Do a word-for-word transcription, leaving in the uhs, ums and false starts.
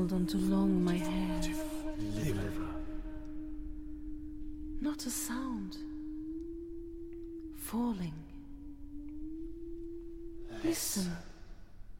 Hold on too long, my hair. Liver. Not a sound. Falling. Listen.